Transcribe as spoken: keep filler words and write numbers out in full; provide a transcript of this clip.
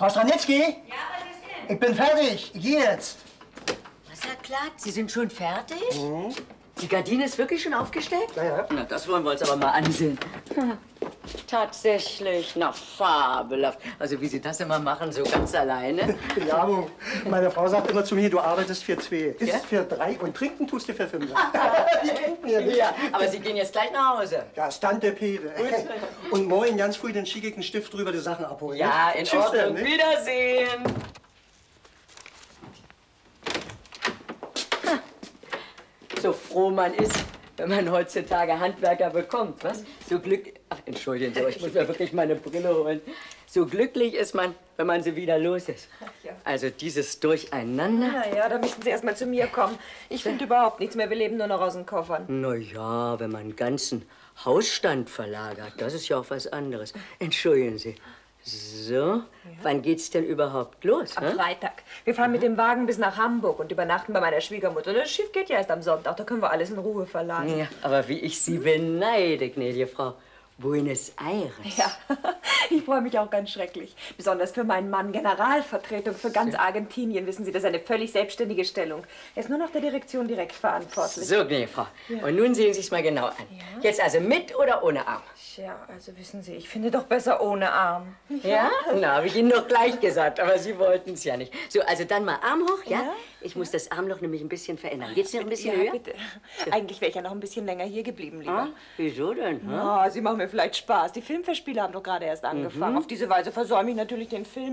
Frau Stranitzky? Ja, was ist denn? Ich bin fertig. Ich gehe jetzt. Was, Herr Klatt? Sie sind schon fertig? Mhm. Die Gardine ist wirklich schon aufgestellt? Ja, ja. Na, das wollen wir uns aber mal ansehen. Tatsächlich, na fabelhaft. Also wie Sie das immer machen, so ganz alleine. Ja, meine Frau sagt immer zu mir, du arbeitest für zwei. Isst Ja? für drei und trinken tust du für fünf. Die kennt mir nicht. Ja, aber Sie gehen jetzt gleich nach Hause. Ja, Stante Pede. Und morgen ganz früh den schickigen Stift drüber die Sachen abholen. Ja, in Tschüss, Ordnung. ne? Wiedersehen. So froh man ist, wenn man heutzutage Handwerker bekommt, was? So glück... Ach, entschuldigen Sie, ich muss mir wirklich meine Brille holen. So glücklich ist man, wenn man sie wieder los ist. Also dieses Durcheinander... Na ja, da müssen Sie erst mal zu mir kommen. Ich finde überhaupt nichts mehr. Wir leben nur noch aus den Koffern. Na ja, wenn man einen ganzen Hausstand verlagert, das ist ja auch was anderes. Entschuldigen Sie. So, ja. Wann geht's denn überhaupt los? Am hä? Freitag. Wir fahren mit dem Wagen bis nach Hamburg und übernachten bei meiner Schwiegermutter. Das Schiff geht ja erst am Sonntag. Da können wir alles in Ruhe verladen. Ja, aber wie ich Sie beneide, gnädige Frau. Buenos Aires. Ja, ich freue mich auch ganz schrecklich. Besonders für meinen Mann, Generalvertretung für ganz Argentinien. Wissen Sie, das ist eine völlig selbstständige Stellung. Er ist nur noch der Direktion direkt verantwortlich. So, gnädige Frau. Ja. Und nun sehen Sie es mal genau an. Ja. Jetzt also mit oder ohne Arm? Ja, also wissen Sie, ich finde doch besser ohne Arm. Ja? Na, habe ich Ihnen doch gleich gesagt, aber Sie wollten es ja nicht. So, also dann mal Arm hoch, ja? Ja? Ich muss das Armloch nämlich ein bisschen verändern. Geht's noch ein bisschen ja, höher? bitte. Eigentlich wäre ich ja noch ein bisschen länger hier geblieben, lieber. Ah, wieso denn? Hm? Ja, Sie machen mir vielleicht Spaß. Die Filmfestspiele haben doch gerade erst angefangen. Mhm. Auf diese Weise versäume ich natürlich den Film.